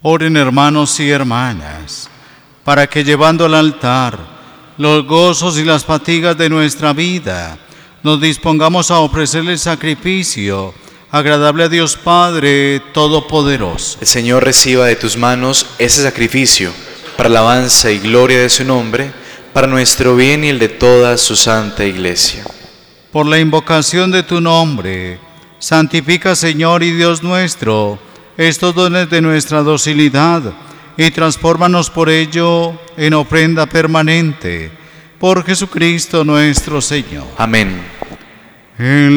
Oren, hermanos y hermanas, para que llevando al altar los gozos y las fatigas de nuestra vida, nos dispongamos a ofrecerle el sacrificio agradable a Dios Padre Todopoderoso. El Señor reciba de tus manos ese sacrificio para alabanza y gloria de su nombre, para nuestro bien y el de toda su santa Iglesia. Por la invocación de tu nombre, santifica, Señor y Dios nuestro, estos dones de nuestra docilidad y transfórmanos por ello en ofrenda permanente. Por Jesucristo nuestro Señor. Amén.